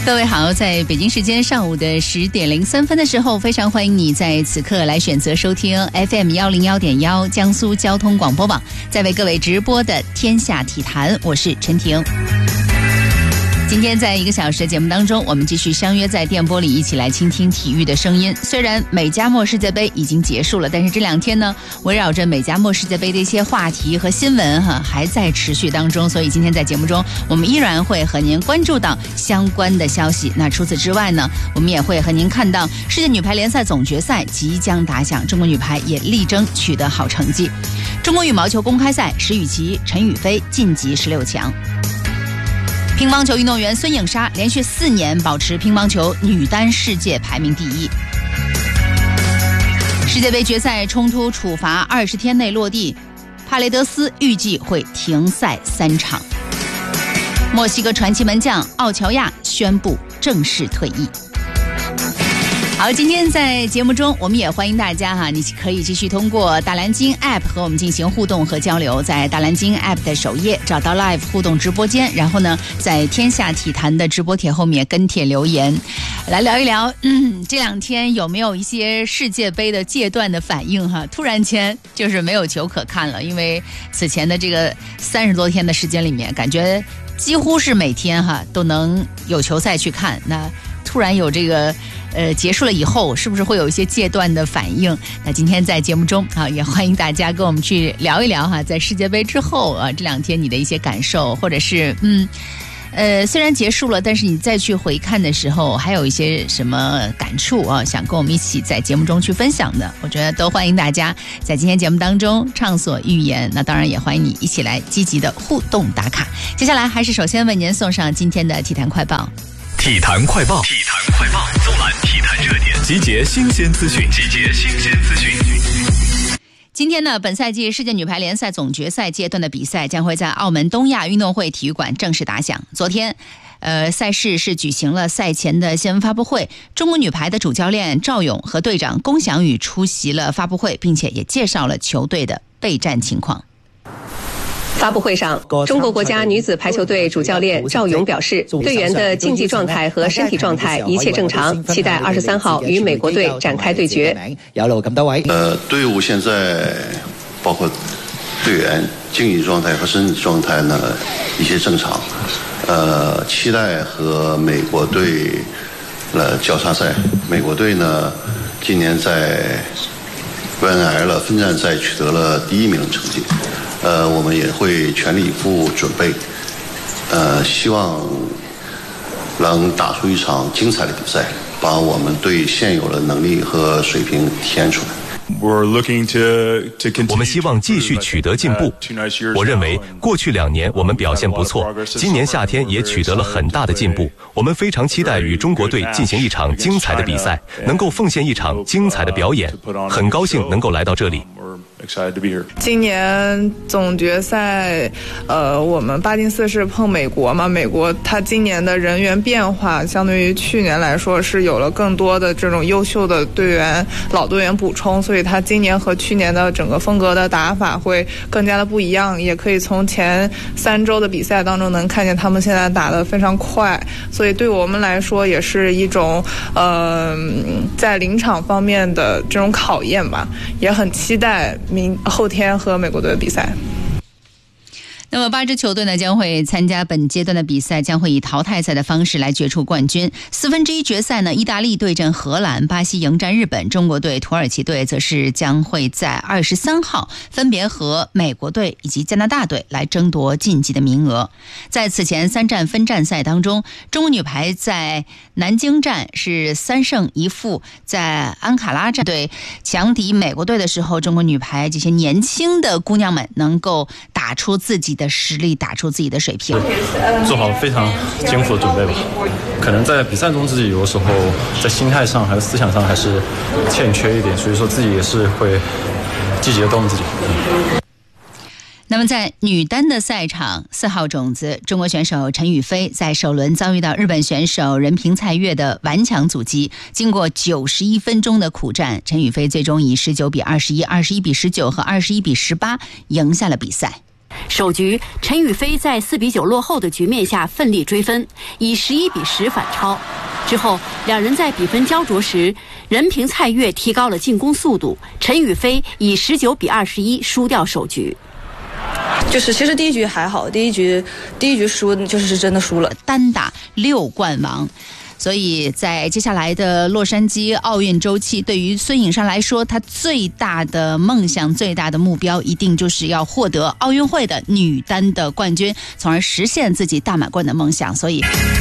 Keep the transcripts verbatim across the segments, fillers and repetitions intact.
各位好，在北京时间上午的十点零三分的时候，非常欢迎你在此刻来选择收听 F M 一零一点一江苏交通广播网，在为各位直播的天下体坛，我是陈婷。今天在一个小时的节目当中，我们继续相约在电波里，一起来倾听体育的声音。虽然美加墨世界杯已经结束了，但是这两天呢，围绕着美加墨世界杯的一些话题和新闻哈还在持续当中，所以今天在节目中，我们依然会和您关注到相关的消息。那除此之外呢，我们也会和您看到世界女排联赛总决赛即将打响，中国女排也力争取得好成绩。中国羽毛球公开赛，石宇奇、陈雨菲晋级十六强。乒乓球运动员孙颖莎连续四年保持乒乓球女单世界排名第一。世界杯决赛冲突处罚二十天内落地，帕雷德斯预计会停赛三场。墨西哥传奇门将奥乔亚宣布正式退役。好，今天在节目中，我们也欢迎大家哈，你可以继续通过大蓝鲸 App 和我们进行互动和交流。在大蓝鲸 App 的首页找到 Live 互动直播间，然后呢，在天下体坛的直播帖后面跟帖留言，来聊一聊。嗯，这两天有没有一些世界杯的阶段的反应哈？突然间就是没有球可看了，因为此前的这个三十多天的时间里面，感觉几乎是每天哈都能有球赛去看。那突然有这个呃结束了以后，是不是会有一些阶段的反应？那今天在节目中啊，也欢迎大家跟我们去聊一聊哈，在世界杯之后啊，这两天你的一些感受，或者是嗯呃虽然结束了，但是你再去回看的时候，还有一些什么感触啊，想跟我们一起在节目中去分享的，我觉得都欢迎大家在今天节目当中畅所欲言。那当然也欢迎你一起来积极的互动打卡。接下来还是首先为您送上今天的体坛快报。 体坛快报，体坛快报，纵览体坛热点，集结新鲜资讯，集结新鲜资讯。 今天呢，本赛季世界女排联赛总决赛阶段的比赛将会在澳门东亚运动会体育馆正式打响。昨天，呃，赛事是举行了赛前的新闻发布会，中国女排的主教练赵勇和队长龚翔宇出席了发布会，并且也介绍了球队的备战情况。 发布会上，中国国家女子排球队主教练赵勇表示，队员的竞技状态和身体状态一切正常，期待二十三号与美国队展开对决。 有路咁多位， 呃，队伍现在包括队员竞技状态和身体状态呢一切正常，呃，期待和美国队了交叉赛。美国队呢今年在 V N L 分站赛取得了第一名成绩。呃，我们也会全力以赴准备，呃，希望能打出一场精彩的比赛，把我们队现有的能力和水平体现出来。 我们希望继续取得进步。我认为过去两年我们表现不错，今年夏天也取得了很大的进步。我们非常期待与中国队进行一场精彩的比赛，能够奉献一场精彩的表演。很高兴能够来到这里。 今年总决赛，呃，我们八进四是碰美国嘛，美国它今年的人员变化，相对于去年来说是有了更多的这种优秀的队员、老队员补充，所以它今年和去年的整个风格的打法会更加的不一样。也可以从前三周的比赛当中能看见他们现在打得非常快，所以对我们来说也是一种呃在临场方面的这种考验吧，也很期待明后天和美国队的比赛。 那么八支球队呢将会参加本阶段的比赛，将会以淘汰赛的方式来决出冠军。四分之一决赛呢，意大利对阵荷兰，巴西迎战日本，中国队、土耳其队则是将会在二十三号分别和美国队以及加拿大队来争夺晋级的名额。在此前三战分站赛当中，中国女排在南京站是三胜一负，在安卡拉站对强敌美国队的时候，中国女排这些年轻的姑娘们能够打出自己的实力，打出自己的水平， 做好非常艰苦的准备吧。可能在比赛中自己有的时候在心态上还是思想上还是欠缺一点，所以说自己也是会积极的动自己。 那么在女单的赛场，四号种子中国选手陈雨菲在首轮遭遇到日本选手任平菜月的顽强阻击，经过九十一分钟的苦战，陈雨菲最终以十九比二十一、二十一比十九和二十一比十八赢下了比赛。 首局陈雨菲在四比九落后的局面下奋力追分，以十一比十反超。之后两人在比分焦灼时，任凭蔡越提高了进攻速度，陈雨菲以十九比二十一输掉首局。 就是其实第一局还好，第一局第一局输就是是真的输了， 单打六冠王。所以在接下来的洛杉矶奥运周期，对于孙颖珊来说，她最大的梦想、最大的目标，一定就是要获得奥运会的女单的冠军，从而实现自己大满贯的梦想。所以，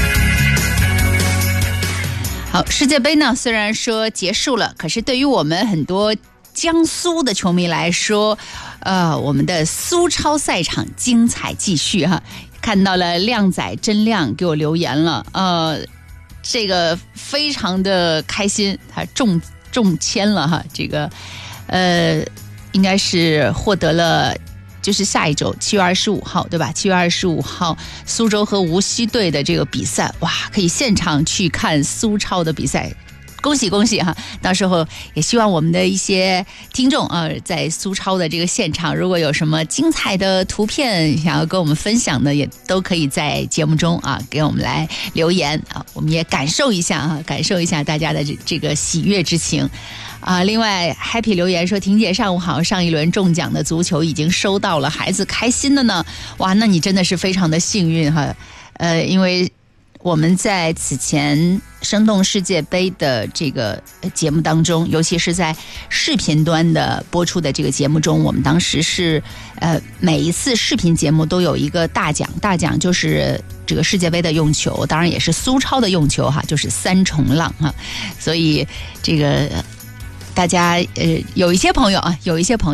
好，世界杯呢，虽然说结束了，可是对于我们很多江苏的球迷来说，呃，我们的苏超赛场精彩继续哈。看到了靓仔真亮给我留言了，呃。这个非常的开心，他中中签了哈，这个呃，应该是获得了，就是下一周七月二十五号对吧？七月二十五号苏州和无锡队的这个比赛，哇，可以现场去看苏超的比赛。恭喜恭喜哈！到时候也希望我们的一些听众啊，在苏超的这个现场，如果有什么精彩的图片想要跟我们分享的，也都可以在节目中啊给我们来留言啊，我们也感受一下啊，感受一下大家的这这个喜悦之情啊。另外 Happy 留言说，婷姐上午好，上一轮中奖的足球已经收到了，孩子开心的呢。哇，那你真的是非常的幸运哈，呃，因为我们在此前生动世界杯的这个节目当中，尤其是在视频端的播出的这个节目中，我们当时是呃每一次视频节目都有一个大奖，大奖就是这个世界杯的用球，当然也是苏超的用球哈，就是三重浪哈。所以这个大家呃有一些朋友啊，有一些朋友。